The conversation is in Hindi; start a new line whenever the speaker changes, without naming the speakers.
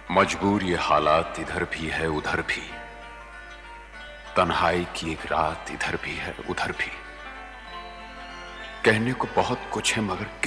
मजबूर ये हालात इधर भी है उधर भी, तन्हाई की एक रात इधर भी है उधर भी। कहने को बहुत कुछ है मगर